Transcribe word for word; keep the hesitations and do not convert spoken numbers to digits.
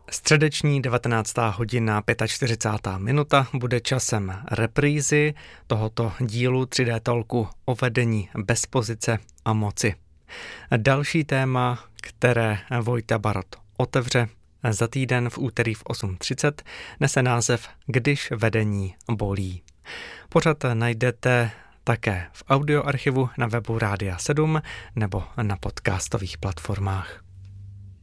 Středeční devatenáctá hodina čtyřicátá pátá minuta bude časem reprízy tohoto dílu tři dé Talku o vedení bez pozice a moci. Další téma, které Vojta Barot otevře za týden v úterý v osm třicet, nese název Když vedení bolí. Pořad najdete také v audioarchivu na webu Rádia sedm nebo na podcastových platformách.